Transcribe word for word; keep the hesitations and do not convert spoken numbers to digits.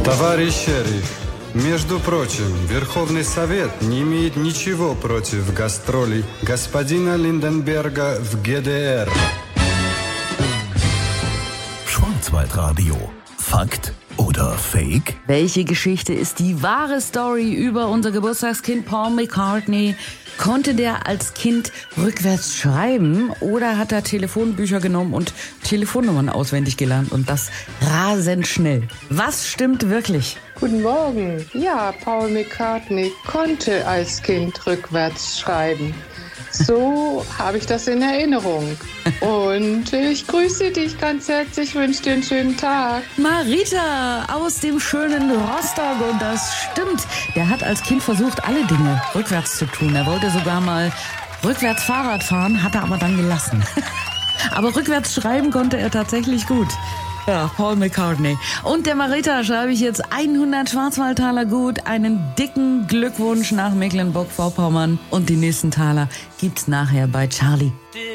Товарищ шериф, между прочим, Верховный Совет не имеет ничего против гастролей господина Lindenberger в G D R. Schwarzwaldradio. Fakt oder Fake? Welche Geschichte ist die wahre Story über unser Geburtstagskind Paul McCartney? Konnte der als Kind rückwärts schreiben oder hat er Telefonbücher genommen und Telefonnummern auswendig gelernt und das rasend schnell? Was stimmt wirklich? Guten Morgen. Ja, Paul McCartney konnte als Kind rückwärts schreiben. So habe ich das in Erinnerung. Und ich grüße dich ganz herzlich, wünsche dir einen schönen Tag. Marita aus dem schönen Rostock, und das stimmt. Der hat als Kind versucht, alle Dinge rückwärts zu tun. Er wollte sogar mal rückwärts Fahrrad fahren, hat er aber dann gelassen. Aber rückwärts schreiben konnte er tatsächlich gut. Ja, Paul McCartney. Und der Marita schreibe ich jetzt hundert Schwarzwaldtaler gut. Einen dicken Glückwunsch nach Mecklenburg-Vorpommern. Und die nächsten Taler gibt's nachher bei Charlie.